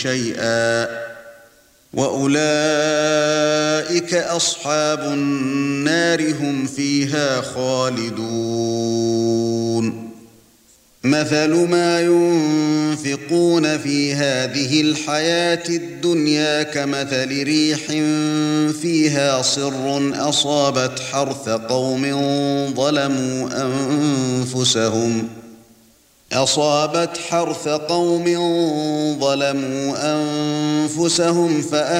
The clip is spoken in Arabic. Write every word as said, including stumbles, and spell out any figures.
شيئا وأولئك أصحاب النار هم فيها خالدون مثل ما ينفقون في هذه الحياة الدنيا كمثل ريح فيها صر أصابت حرث قوم ظلموا أنفسهم أصابت حرث قوم ظلموا أنفسهم فأهلكوا